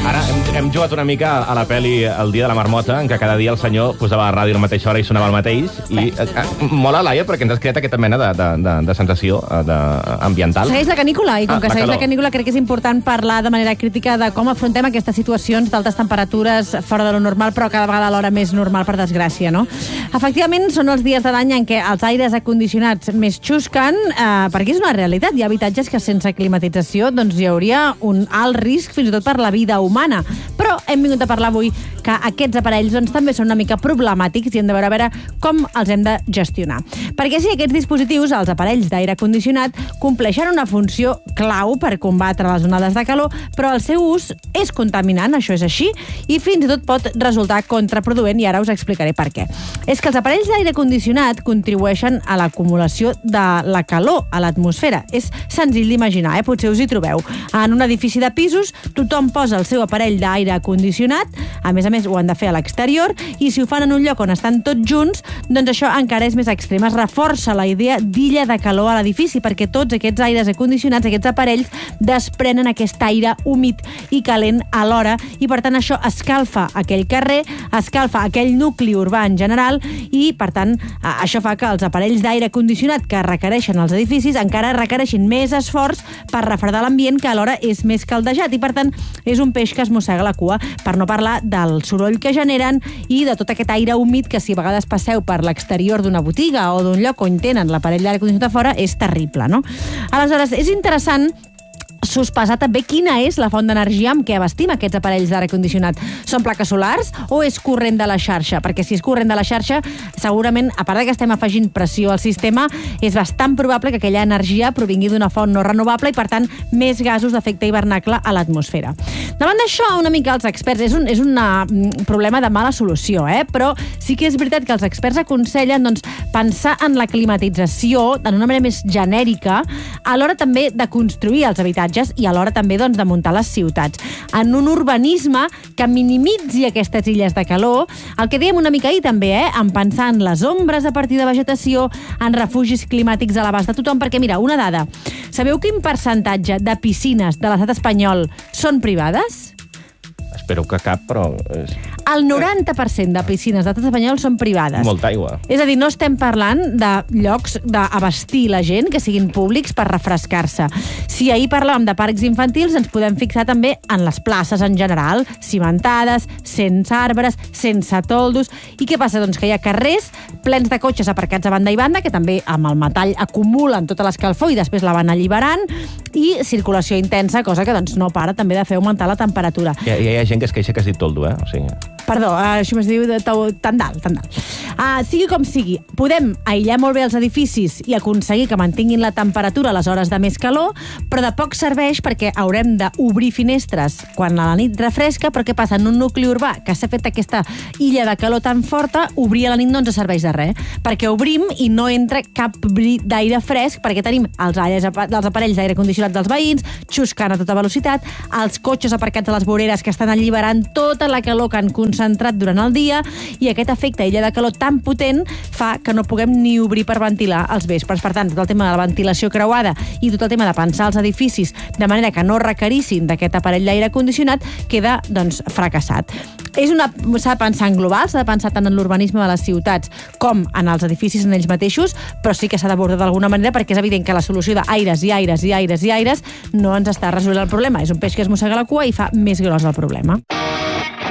Ara hem jugat una mica a la pel·li El dia de la marmota, en què cada dia el senyor posava la ràdio a la mateixa hora i sonava el mateix. I mola, Laia, perquè ens has creat aquesta mena de sensació ambiental. Segueix la canícula, i com que segueix la canícula, crec que és important parlar de manera crítica de com afrontem aquestes situacions d'altes temperatures fora de lo normal, però cada vegada a l'hora més normal, per desgràcia, no? Efectivament, són els dies de l'any en què els aires acondicionats més xusquen, perquè és una realitat. Hi ha habitatges que sense climatització doncs, hi hauria un alt risc, fins i tot per la vida humana. Però hem vingut a parlar avui que aquests aparells doncs, també són una mica problemàtics i hem de veure com els hem de gestionar. Perquè sí, aquests dispositius, els aparells d'aire condicionat, compleixen una funció clau per combatre les onades de calor, però el seu ús és contaminant, això és així, i fins i tot pot resultar contraproduent, i ara us explicaré per què. És que els aparells d'aire condicionat contribueixen a l'acumulació de la calor a l'atmosfera. És senzill d'imaginar, potser us hi trobeu. En un edifici de pisos, tothom posa el seu aparell d'aire condicionat, a més ho han de fer a l'exterior, i si ho fan en un lloc on estan tots junts, doncs això encara és més extrem. Es reforça la idea d'illa de calor a l'edifici, perquè tots aquests aires acondicionats, aquests aparells, desprenen aquest aire humit i calent alhora, i per tant això escalfa aquell carrer, escalfa aquell nucli urbà en general, i per tant això fa que els aparells d'aire condicionat que requereixen els edificis encara requereixin més esforç per refredar l'ambient, que alhora és més caldejat, i per tant és un peix que es mossega la cua, per no parlar del soroll que generen i de tot aquest aire humit que, si a vegades passeu per l'exterior d'una botiga o d'un lloc on tenen l'aparell d'aire condicionat a fora, és terrible, no? Aleshores, és interessant sospesar també quina és la font d'energia amb què abastim aquests aparells d'aire condicionat. Són plaques solars o és corrent de la xarxa? Perquè si és corrent de la xarxa, segurament, a part que estem afegint pressió al sistema, és bastant probable que aquella energia provingui d'una font no renovable i, per tant, més gasos d'efecte hivernacle a l'atmosfera. Davant d'això, una mica els experts... És un problema de mala solució, però sí que és veritat que els experts aconsellen pensar en la climatització d'una manera més genèrica, alhora també de construir els habitatges i alhora també de muntar les ciutats. En un urbanisme que minimitzi aquestes illes de calor, el que dèiem una mica ahir també, en pensar en les ombres a partir de vegetació, en refugis climàtics a l'abast de tothom, perquè mira, una dada, sabeu quin percentatge de piscines de l'estat espanyol són privades? Espero que cap, però... El 90% de piscines de l'estat espanyol són privades. Molta aigua. És a dir, no estem parlant de llocs d'abastir la gent que siguin públics per refrescar-se. Si ahir parlàvem de parcs infantils, ens podem fixar també en les places en general, cimentades, sense arbres, sense toldos. I què passa? Doncs que hi ha carrers plens de cotxes aparcats a banda i banda, que també amb el metall acumulen tota l'escalfor i després la van alliberant, i circulació intensa, cosa que no para també de fer augmentar la temperatura. Hi ha gent que es queixa que has dit toldo, O sigui... Perdó, això es diu tendal. Sigui com sigui, podem aïllar molt bé els edificis i aconseguir que mantinguin la temperatura a les hores de més calor, però de poc serveix perquè haurem d'obrir finestres quan a la nit refresca, però què passa? En un nucli urbà que s'ha fet aquesta illa de calor tan forta, obrir a la nit no ens serveix de res, perquè obrim i no entra cap bri d'aire fresc, perquè tenim els aparells d'aire condicionat dels veïns, xuscant a tota velocitat, els cotxes aparcats a les voreres que estan alliberant tota la calor que han concentrat durant el dia, i aquest efecte illa de calor tan potent fa que no puguem ni obrir per ventilar els vespres. Per tant, tot el tema de la ventilació creuada i tot el tema de pensar els edificis de manera que no requerissin d'aquest aparell d'aire condicionat queda, fracassat. S'ha de pensar en global, s'ha de pensar tant en l'urbanisme de les ciutats com en els edificis en ells mateixos, però sí que s'ha d'abordar d'alguna manera, perquè és evident que la solució d'aires i aires i aires i aires no ens està resolent el problema. És un peix que es mossega la cua i fa més gros el problema.